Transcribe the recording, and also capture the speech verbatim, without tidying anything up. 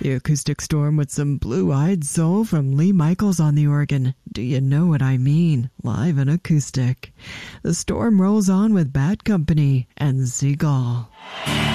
The acoustic storm with some blue-eyed soul from Lee Michaels on the organ. Do you know what I mean? Live and acoustic. The storm rolls on with Bad Company and Seagull.